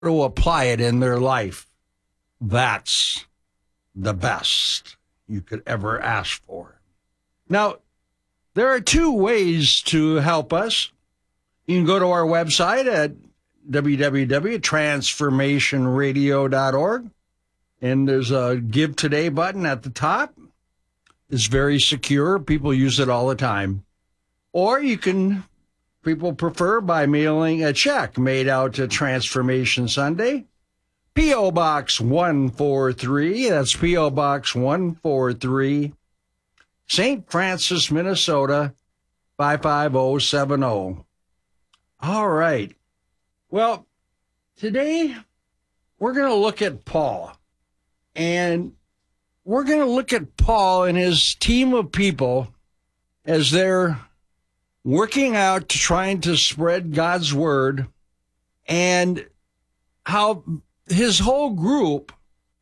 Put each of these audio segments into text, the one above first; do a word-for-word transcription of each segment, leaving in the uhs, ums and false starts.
to apply it in their life. That's the best you could ever ask for. Now, there are two ways to help us. You can go to our website at w w w dot transformation radio dot org, and there's a Give Today button at the top. It's very secure. People use it all the time. Or you can, people prefer by mailing a check made out to Transformation Sunday, P O. Box one forty-three, that's P O. Box one forty-three, Saint Francis, Minnesota, five five zero seven zero. All right. Well, today we're going to look at Paul. And we're going to look at Paul and his team of people as they're working out to trying to spread God's word, and how his whole group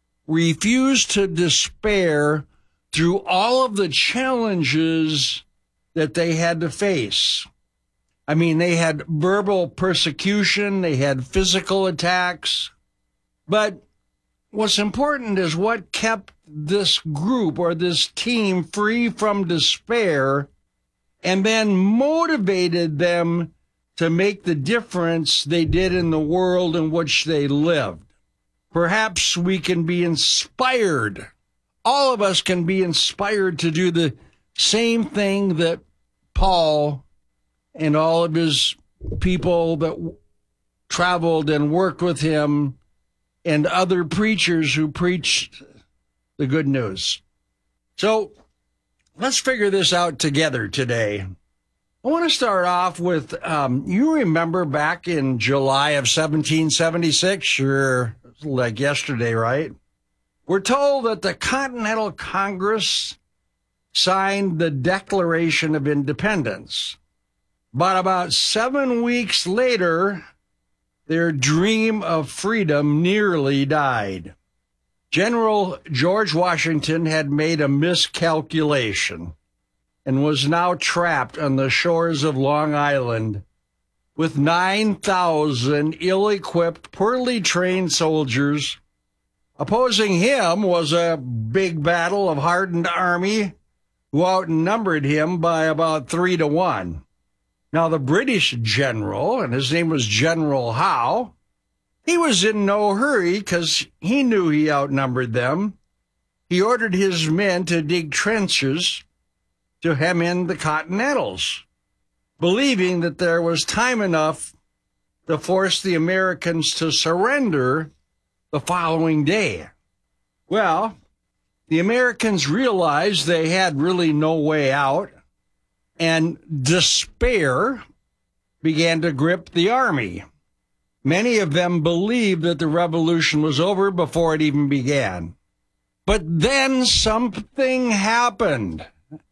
refused to despair through all of the challenges that they had to face. I mean, they had verbal persecution, they had physical attacks, but what's important is what kept this group or this team free from despair and then motivated them to make the difference they did in the world in which they lived. Perhaps we can be inspired. All of us can be inspired to do the same thing that Paul and all of his people that w- traveled and worked with him and other preachers who preached the good news. So let's figure this out together today. I want to start off with, um, you remember back in July of seventeen seventy-six, sure, like yesterday, right? We're told that the Continental Congress signed the Declaration of Independence. But about seven weeks later, their dream of freedom nearly died. General George Washington had made a miscalculation and was now trapped on the shores of Long Island with nine thousand ill-equipped, poorly trained soldiers. Opposing him was a big battle of hardened army who outnumbered him by about three to one. Now, the British general, and his name was General Howe, he was in no hurry because he knew he outnumbered them. He ordered his men to dig trenches to hem in the Continentals, believing that there was time enough to force the Americans to surrender the following day. Well, the Americans realized they had really no way out, and despair began to grip the army. Many of them believed that the revolution was over before it even began. But then something happened.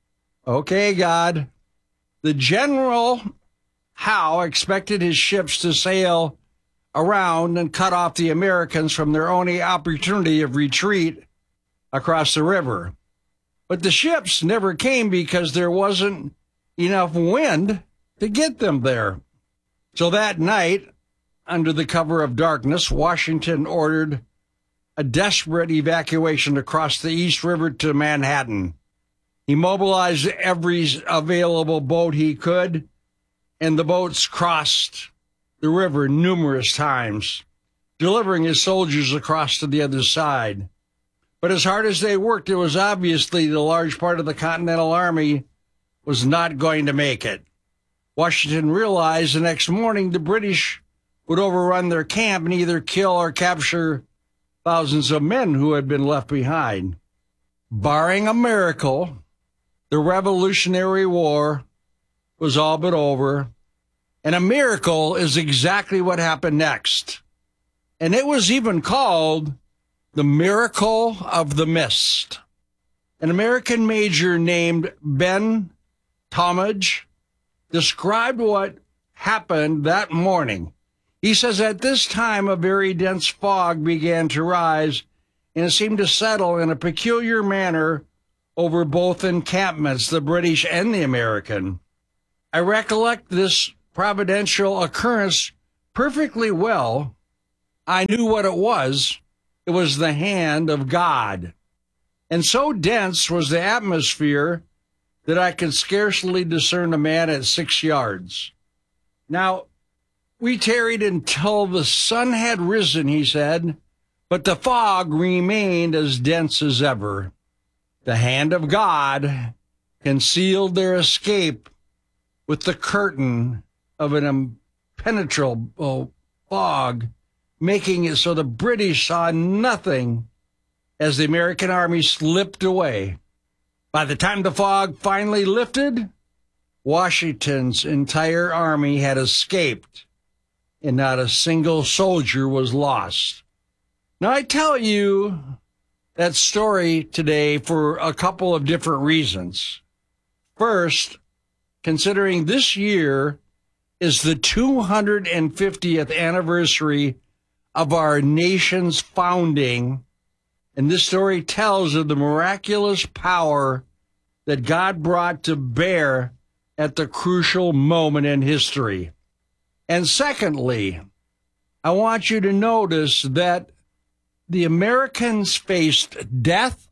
Okay, God. The General Howe expected his ships to sail around and cut off the Americans from their only opportunity of retreat across the river. But the ships never came because there wasn't enough wind to get them there. So that night, under the cover of darkness, Washington ordered a desperate evacuation across the East River to Manhattan. He mobilized every available boat he could, and the boats crossed the river numerous times, delivering his soldiers across to the other side. But as hard as they worked, it was obviously the large part of the Continental Army was not going to make it. Washington realized the next morning the British would overrun their camp and either kill or capture thousands of men who had been left behind. Barring a miracle, the Revolutionary War was all but over, and a miracle is exactly what happened next. And it was even called the Miracle of the Mist. An American major named Ben Talmadge described what happened that morning. He says, at this time, a very dense fog began to rise, and it seemed to settle in a peculiar manner over both encampments, the British and the American. I recollect this providential occurrence perfectly well, I knew what it was. It was the hand of God. And so dense was the atmosphere that I could scarcely discern a man at six yards. Now, we tarried until the sun had risen, he said, but the fog remained as dense as ever. The hand of God concealed their escape with the curtain of an impenetrable fog, making it so the British saw nothing as the American army slipped away. By the time the fog finally lifted, Washington's entire army had escaped, and not a single soldier was lost. Now, I tell you that story today for a couple of different reasons. First, considering this year is the two hundred fiftieth anniversary of our nation's founding, and this story tells of the miraculous power that God brought to bear at the crucial moment in history. And secondly, I want you to notice that the Americans faced death,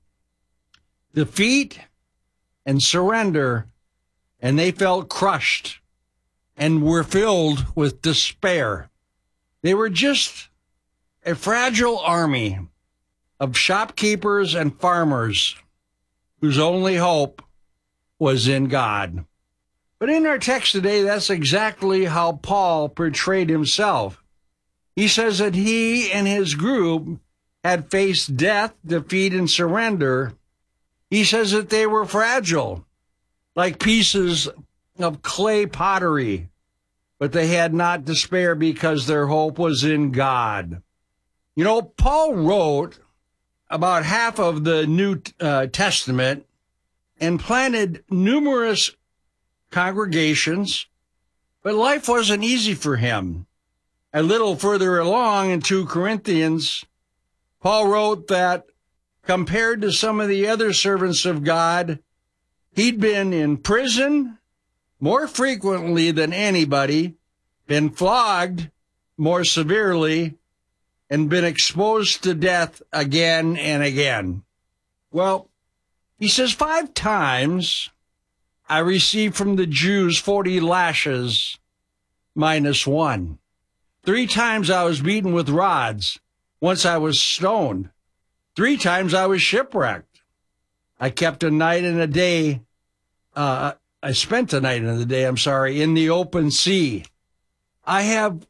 defeat, and surrender, and they felt crushed and were filled with despair. They were just a fragile army of shopkeepers and farmers whose only hope was in God. But in our text today, that's exactly how Paul portrayed himself. He says that he and his group had faced death, defeat, and surrender. He says that they were fragile, like pieces of clay pottery, but they had not despair because their hope was in God. You know, Paul wrote about half of the New uh, Testament and planted numerous congregations, but life wasn't easy for him. A little further along in Second Corinthians, Paul wrote that compared to some of the other servants of God, he'd been in prison more frequently than anybody, been flogged more severely, and been exposed to death again and again. Well, he says, five times I received from the Jews forty lashes minus one. Three times I was beaten with rods. Once I was stoned. Three times I was shipwrecked. I kept a night and a day. Uh, I spent a night and a day, I'm sorry, in the open sea. I have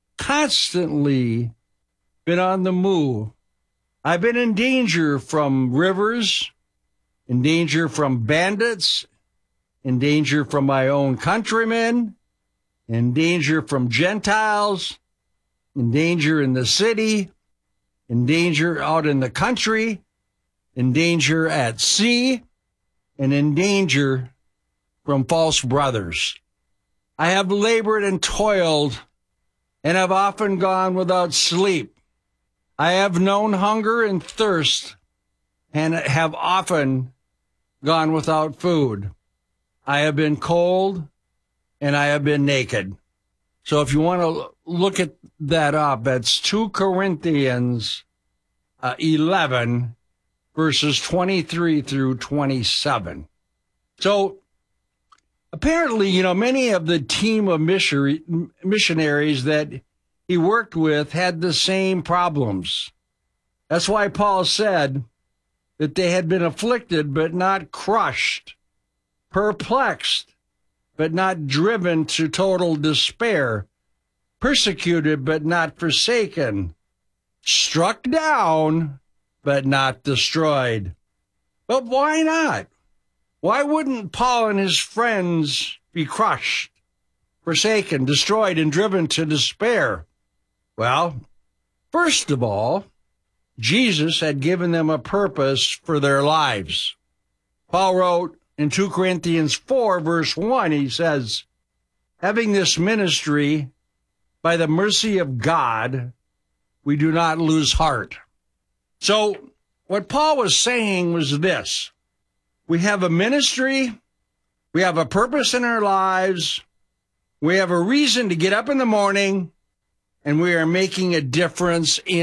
constantly been on the move. I've been in danger from rivers, in danger from bandits, in danger from my own countrymen, in danger from Gentiles, in danger in the city, in danger out in the country, in danger at sea, and in danger from false brothers. I have labored and toiled, and have often gone without sleep. I have known hunger and thirst, and have often gone without food. I have been cold, and I have been naked. So if you want to look at that up, that's Second Corinthians uh, eleven, verses twenty-three through twenty-seven. So apparently, you know, many of the team of missionaries that he worked with had the same problems. That's why Paul said that they had been afflicted but not crushed, perplexed but not driven to total despair, persecuted but not forsaken, struck down but not destroyed. But why not? Why wouldn't Paul and his friends be crushed, forsaken, destroyed, and driven to despair? Well, first of all, Jesus had given them a purpose for their lives. Paul wrote in Second Corinthians four, verse one, he says, having this ministry, by the mercy of God, we do not lose heart. So what Paul was saying was this: we have a ministry, we have a purpose in our lives, we have a reason to get up in the morning, and we are making a difference in